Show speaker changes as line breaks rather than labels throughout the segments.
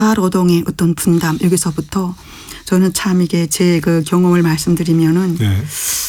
노동의 어떤 분담 여기서부터 저는 참 이게 제 그 경험을 말씀드리면은
네.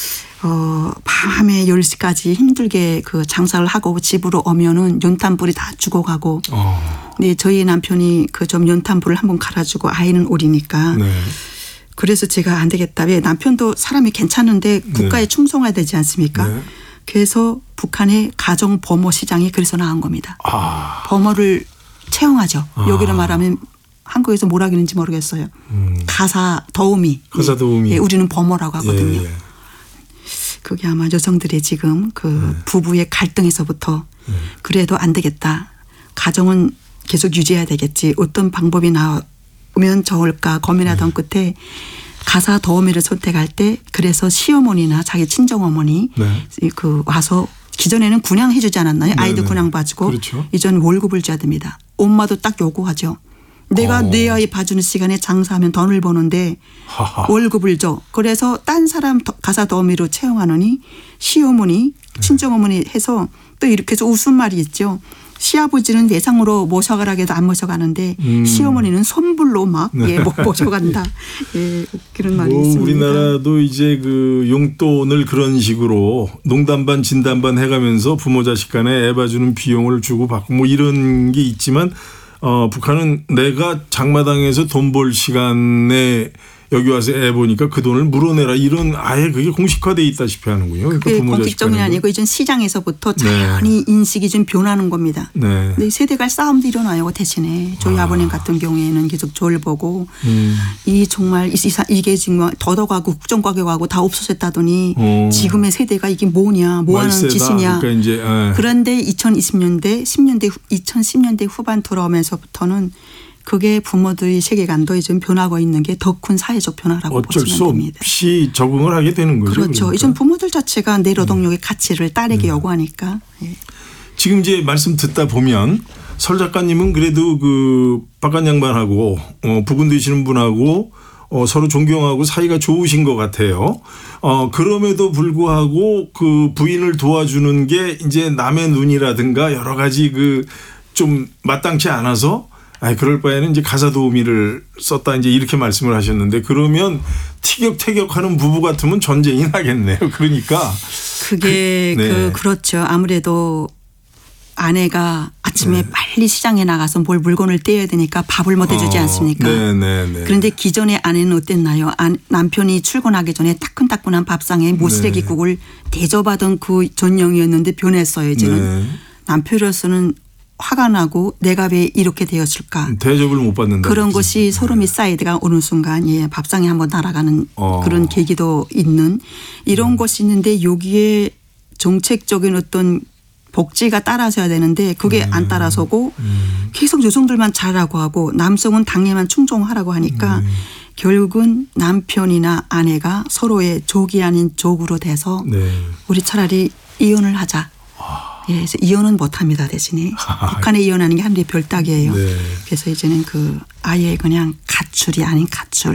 밤에 10시까지 힘들게 그 장사를 하고 집으로 오면은 연탄불이 다 죽어가고. 네, 저희 남편이 그 좀 연탄불을 한번 갈아주고 아이는 어리니까.
네.
그래서 제가 안 되겠다. 왜 남편도 사람이 괜찮은데 국가에
네.
충성해야 되지 않습니까?
네.
그래서 북한의 가정 범어 시장이 그래서 나온 겁니다. 범어를 채용하죠. 여기로 말하면 한국에서 뭐라 그러는지 모르겠어요. 가사 도우미.
가사 도우미.
예, 우리는 범어라고 하거든요.
예, 예.
그게 아마 여성들의 지금 그 부부의 갈등에서부터 그래도 안 되겠다. 가정은 계속 유지해야 되겠지. 어떤 방법이 나오면 좋을까 고민하던 끝에 가사 도우미를 선택할 때 그래서 시어머니나 자기 친정어머니
네.
그 와서 기존에는 군양해 주지 않았나요? 아이도
네네.
군양 봐주고.
그렇죠.
이제는 월급을 줘야 됩니다. 엄마도 딱 요구하죠. 내가 내 아이 봐주는 시간에 장사하면 돈을 버는데 월급을 줘. 그래서 딴 사람 가사 도우미로 채용하느니 시어머니 친정어머니 해서 또 이렇게 해서 웃음말이 있죠. 시아버지는 외상으로 모셔가라 해도 안 모셔가는데 시어머니는 손불로 막 예, 모셔간다. 예, 그런 말이 있습니다.
우리나라도 이제 그 용돈을 그런 식으로 농담반 진담반 해가면서 부모 자식 간에 애 봐주는 비용을 주고 받고 뭐 이런 게 있지만 북한은 내가 장마당에서 돈 벌 시간에 여기 와서 애 보니까 그 돈을 물어내라 이런 아예 그게 공식화되어 있다시피 하는군요.
그게
그러니까
공식적이 아니고 이전 시장에서부터 자연히 인식이 좀 변하는 겁니다.
네.
근데 세대 갈 싸움도 일어나요. 대신에 저희 아버님 같은 경우에는 계속 저를 보고 이 정말 이게 지금 더더가고 국정과격하고 다 없어졌다더니 지금의 세대가 이게 뭐냐 뭐 하는 짓이냐.
그러니까 이제
그런데 2010년대 후반 들어오면서부터는 그게 부모들의 세계관도 좀 변하고 있는 게 더 큰 사회적 변화라고
어쩔
보시면
수
됩니다.
없이 적응을 하게 되는 거죠.
그렇죠.
그러니까.
이전 부모들 자체가 내 노동력의 가치를 딸에게 요구하니까. 예.
지금 이제 말씀 듣다 보면 설 작가님은 그래도 그 바깥 양반하고 부군 되시는 분하고 서로 존경하고 사이가 좋으신 것 같아요. 그럼에도 불구하고 그 부인을 도와주는 게 이제 남의 눈이라든가 여러 가지 그 좀 마땅치 않아서 그럴 바에는 이제 가사 도우미를 썼다 이제 이렇게 말씀을 하셨는데 그러면 티격태격하는 부부 같으면 전쟁이 나겠네요. 그러니까
그게 그렇죠. 아무래도 아내가 아침에 빨리 시장에 나가서 뭘 물건을 떼야 되니까 밥을 못 해주지 않습니까? 그런데 기존의 아내는 어땠나요? 남편이 출근하기 전에 따끈따끈한 밥상에 모시래기국을 대접하던 그 전형이었는데 변했어요. 이제는 남편으로서는 화가 나고 내가 왜 이렇게 되었을까.
대접을 못 받는다.
그런 것이 소름이 쌓이다가 어느 순간 밥상에 한번 날아가는 그런 계기도 있는 이런 것이 있는데 여기에 정책적인 어떤 복지가 따라서야 되는데 그게 안 따라서고 계속 여성들만 잘하고 하고 남성은 당에만 충종하라고 하니까 결국은 남편이나 아내가 서로의 적이 아닌 적으로 돼서 우리 차라리 이혼을 하자. 예, 그래서 이혼은 못합니다. 대신에 북한에 이혼하는 게 하늘의 별따기예요. 그래서 이제는 그 아예 그냥 가출이 아닌 가출.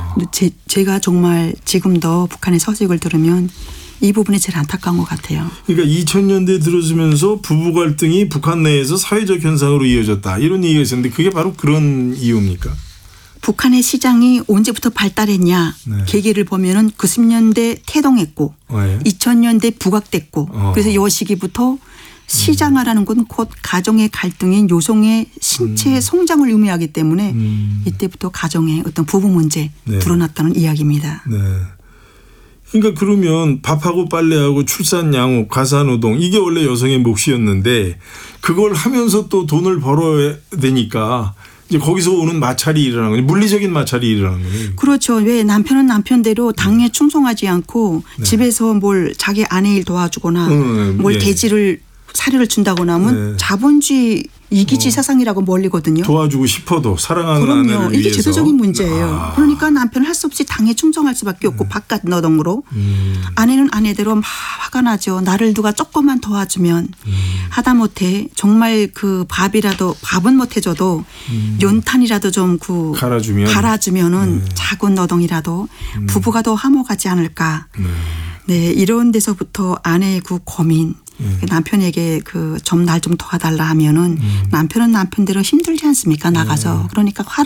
제가 정말 지금도 북한의 소식을 들으면 이 부분이 제일 안타까운 것 같아요.
그러니까 2000년대 들어서면서 부부 갈등이 북한 내에서 사회적 현상으로 이어졌다 이런 얘기가 있었는데 그게 바로 그런 이유입니까?
북한의 시장이 언제부터 발달했냐 계기를 보면은 90년대 태동했고 2000년대 부각됐고 그래서 이 시기부터 시장화라는 건 곧 가정의 갈등인 여성의 신체의 성장을 의미하기 때문에 이때부터 가정의 어떤 부부 문제 드러났다는 이야기입니다.
그러니까 그러면 밥하고 빨래하고 출산 양육 가사노동 이게 원래 여성의 몫이었는데 그걸 하면서 또 돈을 벌어야 되니까 이제 거기서 오는 마찰이 일어나는 거죠. 물리적인 마찰이 일어나는 거예요.
그렇죠. 왜 남편은 남편대로 당에 충성하지 않고 집에서 뭘 자기 아내 일 도와주거나 뭘 대지를 사료를 준다거나 하면 자본주의 이기지 세상이라고 멀리거든요.
도와주고 싶어도 사랑하는 아내를 위해서.
이게 제도적인 문제예요. 그러니까 남편은 할 수 없이 당에 충성할 수밖에 없고 바깥 노동으로. 아내는 아내대로 막 화가 나죠. 나를 누가 조금만 도와주면 하다못해 정말 그 밥은 못 해줘도 연탄이라도 좀 갈아주면은 작은 노동이라도 부부가 더 화목하지 않을까. 네, 이런 데서부터 아내의 그 고민. 남편에게 날 좀 도와달라 하면은 남편은 남편대로 힘들지 않습니까? 나가서. 그러니까 화를